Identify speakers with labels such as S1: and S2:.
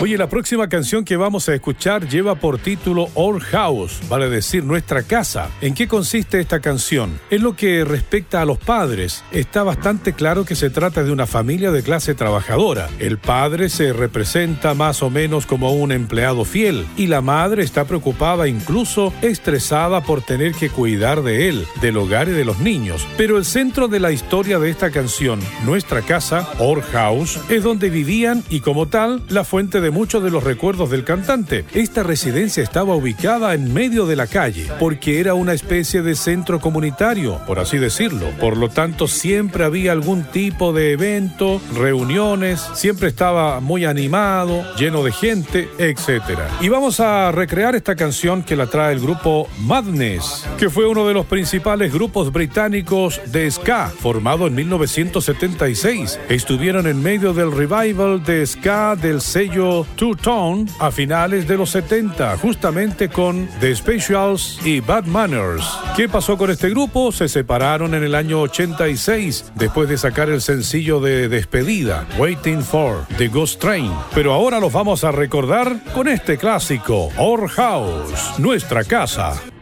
S1: Oye, la próxima canción que vamos a escuchar lleva por título Our House, vale decir nuestra casa. ¿En qué consiste esta canción? En lo que respecta a los padres, está bastante claro que se trata de una familia de clase trabajadora. El padre se representa más o menos como un empleado fiel y la madre está preocupada, incluso estresada por tener que cuidar de él, del hogar y de los niños. Pero el centro de la historia de esta canción, Nuestra Casa, Our House, es donde vivían y como tal, la fuente de muchos de los recuerdos del cantante. Esta residencia estaba ubicada en medio de la calle, porque era una especie de centro comunitario, por así decirlo. Por lo tanto, siempre había algún tipo de evento, reuniones, siempre estaba muy animado, lleno de gente, etc. Y vamos a recrear esta canción que la trae el grupo Madness, que fue uno de los principales grupos británicos de ska, formado en 1976. Estuvieron en medio del revival de ska del sello Two Tone a finales de los 70, justamente con The Specials y Bad Manners. ¿Qué pasó con este grupo? Se separaron en el año 86, después de sacar el sencillo de despedida, Waiting for the Ghost Train. Pero ahora los vamos a recordar con este clásico, Our House, Nuestra Casa.